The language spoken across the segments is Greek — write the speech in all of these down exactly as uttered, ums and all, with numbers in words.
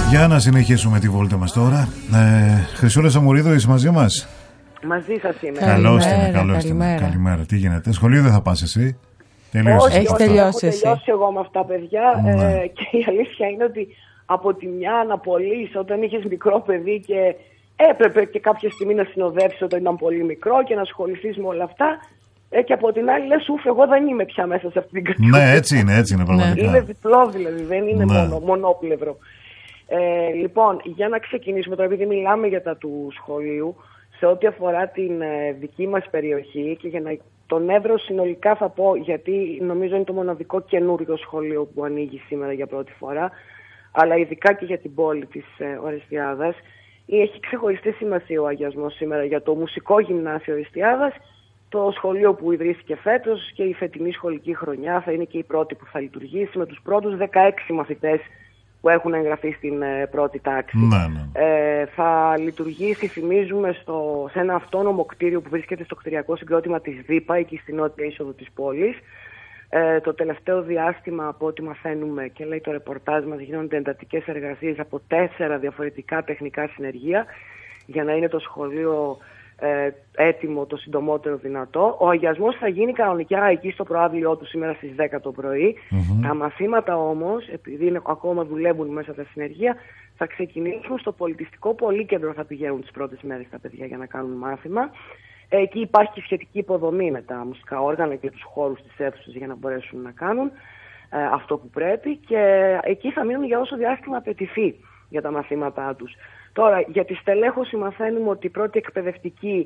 Για να συνεχίσουμε τη βόλτα μας τώρα. Ε, Χρυσούλα Σαμουρίδου, είσαι μαζί μας? Μαζί σας είμαι. Καλώς την, καλώς την. Καλημέρα. Τι γίνεται? Σχολείο δεν θα πας εσύ? Τελείωσες? Έχεις τελειώσει εσύ? Έχω τελειώσει εγώ με αυτά, παιδιά. Ναι. Ε, και η αλήθεια είναι ότι από τη μια αναπολύς όταν είχες μικρό παιδί και έπρεπε και κάποια στιγμή να συνοδεύσεις όταν ήταν πολύ μικρό και να ασχοληθείς με όλα αυτά. Ε, και από την άλλη λες, ουφ, εγώ δεν είμαι πια μέσα σε αυτήν την κατηγορία. Ναι, έτσι είναι, έτσι είναι πραγματικά. Είναι διπλό δηλαδή, δεν είναι ναι. μόνο, μονόπλευρο. Ε, λοιπόν, για να ξεκινήσουμε τώρα, επειδή μιλάμε για τα του σχολείου, σε ό,τι αφορά την ε, δική μας περιοχή και για να τον Εύρο συνολικά θα πω, γιατί νομίζω είναι το μοναδικό καινούριο σχολείο που ανοίγει σήμερα για πρώτη φορά, αλλά ειδικά και για την πόλη της ε, Ορεστιάδας. Έχει ξεχωριστή σημασία ο αγιασμός σήμερα για το Μουσικό Γυμνάσιο Ορεστιάδας, το σχολείο που ιδρύθηκε φέτος, και η φετινή σχολική χρονιά θα είναι και η πρώτη που θα λειτουργήσει με τους πρώτους δεκαέξι μαθητές που έχουν εγγραφεί στην ε, πρώτη τάξη. Ναι, ναι. Ε, θα λειτουργήσει, θυμίζουμε, στο, σε ένα αυτόνομο κτίριο που βρίσκεται στο κτηριακό συγκρότημα της ΔΥΠΑ, εκεί στην νότια είσοδο της πόλης. Ε, το τελευταίο διάστημα, από ό,τι μαθαίνουμε και λέει το ρεπορτάζ μας, γίνονται εντατικές εργασίες από τέσσερα διαφορετικά τεχνικά συνεργεία για να είναι το σχολείο ε, έτοιμο το συντομότερο δυνατό. Ο αγιασμός θα γίνει κανονικά εκεί στο προάβλιό του σήμερα στις δέκα το πρωί. Mm-hmm. Τα μαθήματα όμως, επειδή είναι, ακόμα δουλεύουν μέσα τα συνεργεία, θα ξεκινήσουν στο πολιτιστικό πολύκεντρο, θα πηγαίνουν τις πρώτες μέρες τα παιδιά για να κάνουν μάθημα. Εκεί υπάρχει και σχετική υποδομή με τα μουσικά όργανα και τους χώρους της αίθουσας για να μπορέσουν να κάνουν ε, αυτό που πρέπει, και εκεί θα μείνουν για όσο διάστημα απαιτηθεί για τα μαθήματά τους. Τώρα, για τη στελέχωση μαθαίνουμε ότι η πρώτη εκπαιδευτική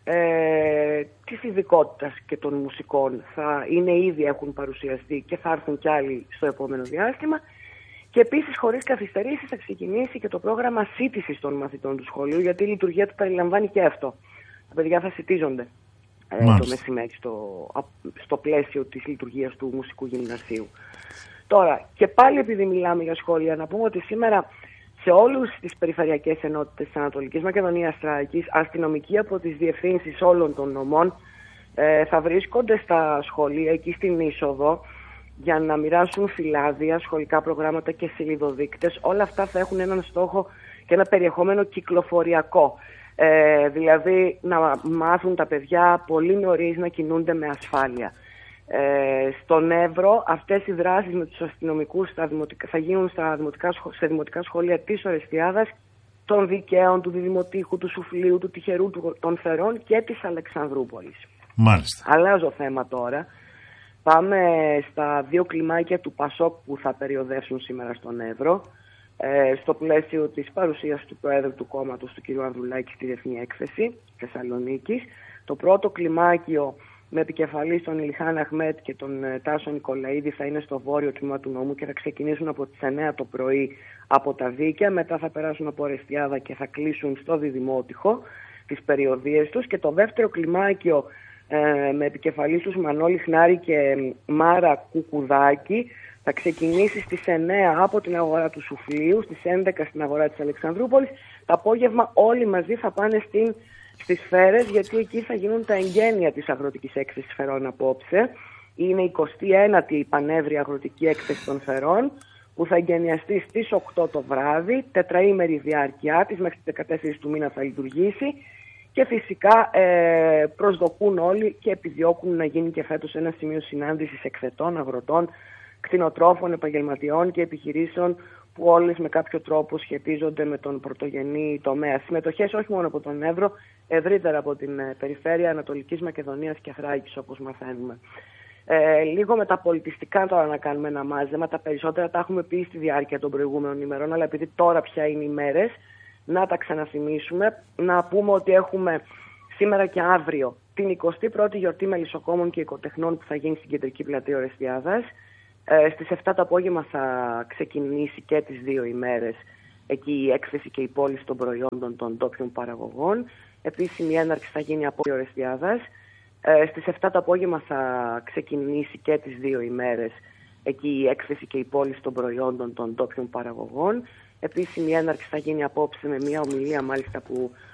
ε, της ειδικότητας και των μουσικών θα είναι ήδη, έχουν παρουσιαστεί και θα έρθουν κι άλλοι στο επόμενο διάστημα. Και επίσης, χωρίς καθυστερήσεις, θα ξεκινήσει και το πρόγραμμα σύτησης των μαθητών του σχολείου, γιατί η λειτουργία του περιλαμβάνει και αυτό. Τα παιδιά θα σιτίζονται ε, το μεσημέρι στο, στο πλαίσιο της λειτουργίας του Μουσικού Γυμνασίου. Τώρα, και πάλι επειδή μιλάμε για σχολεία, να πούμε ότι σήμερα σε όλες τις περιφερειακές ενότητες της Ανατολικής Μακεδονίας Θράκης, αστυνομικοί από τις διευθύνσεις όλων των νομών ε, θα βρίσκονται στα σχολεία, εκεί στην είσοδο, για να μοιράσουν φυλάδια, σχολικά προγράμματα και σελιδοδείκτες. Όλα αυτά θα έχουν έναν στόχο και ένα περιεχόμενο κυκλοφοριακό. Ε, δηλαδή να μάθουν τα παιδιά πολύ νωρίς να κινούνται με ασφάλεια. Ε, στον Εύρο αυτές οι δράσεις με τους αστυνομικούς στα δημοτικά, θα γίνουν στα δημοτικά, σε δημοτικά σχολεία της Ορεστιάδας, των Δικαίων, του Διδημοτήχου, του Σουφλίου, του Τυχερού, του, των Φερών και της Αλεξανδρούπολης. Μάλιστα. Αλλάζω θέμα τώρα. Πάμε στα δύο κλιμάκια του Πασόκ που θα περιοδεύσουν σήμερα στον Εύρο, ε, στο πλαίσιο της παρουσίας του Προέδρου του κόμματος, του κ. Ανδρουλάκη, στη Διεθνή Έκθεση Θεσσαλονίκης. Το πρώτο κλιμάκιο με επικεφαλής τον Ηλιχάν Αχμέτ και τον ε, Τάσο Νικολαίδη θα είναι στο βόρειο τμήμα του νομού και θα ξεκινήσουν από τις εννιά το πρωί από τα Δίκαια. Μετά θα περάσουν από Ορεστιάδα και θα κλείσουν στο Διδημότυχο τις περιοδίες τους. Και το δεύτερο κλιμάκιο ε, με επικεφαλής τους Μανώλη Χνάρη και ε, Μάρα Κουκουδάκη θα ξεκινήσει στις εννιά από την αγορά του Σουφλίου, στις έντεκα στην αγορά της Αλεξανδρούπολης. Το απόγευμα όλοι μαζί θα πάνε στην στις Σφαίρες, γιατί εκεί θα γίνουν τα εγγένεια της Αγροτικής Έκθεσης Φερών απόψε. Είναι η εικοστή ένατη η πανεύρη Αγροτική Έκθεση των Φερών, που θα εγγενιαστεί στις οκτώ το βράδυ, τετραήμερη διάρκεια της, μέχρι τις δεκατέσσερις του μήνα θα λειτουργήσει, και φυσικά ε, προσδοκούν όλοι και επιδιώκουν να γίνει και φέτος ένα σημείο συνάντησης εκθετών, αγροτών, κτηνοτρόφων, επαγγελματιών και επιχειρήσεων, που όλες με κάποιο τρόπο σχετίζονται με τον πρωτογενή τομέα. Συμμετοχές όχι μόνο από τον Εύρο, ευρύτερα από την ε, περιφέρεια Ανατολικής Μακεδονίας και Θράκης, όπως μαθαίνουμε. Ε, λίγο με τα πολιτιστικά τώρα να κάνουμε ένα μάζεμα. Τα περισσότερα τα έχουμε πει στη διάρκεια των προηγούμενων ημερών, αλλά επειδή τώρα πια είναι οι μέρες, να τα ξαναθυμίσουμε. Να πούμε ότι έχουμε σήμερα και αύριο την εικοστή πρώτη γιορτή μελισσοκόμων και οικοτεχνών που θα γίνει στην κεντρική πλατεία Ορεστιάδας. Ε, στις επτά το απόγευμα θα ξεκινήσει και τις δύο ημέρες εκεί η έκθεση και η πώληση των προϊόντων των ντόπιων παραγωγών. Επίσημη έναρξη θα γίνει από Ορεστιάδας. Ε, στις επτά το απόγευμα θα ξεκινήσει και τις δύο ημέρες εκεί η έκθεση και η πώληση των προϊόντων των ντόπιων παραγωγών. Επίσημη έναρξη θα γίνει απόψε με μια ομιλία μάλιστα που